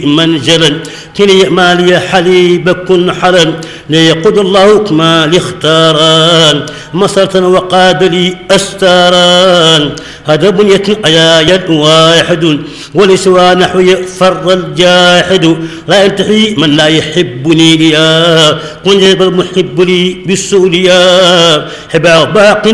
من جلل كلي مالي حليب كن حرم ليقود الله كما لاختاران مصرة وقاد لي أستاران هذا بنية أيا واحد ولسوى نحوي فر الجاحد لا ينتهي من لا يحبني يا قل المحب لي بالسؤل يا حبا باق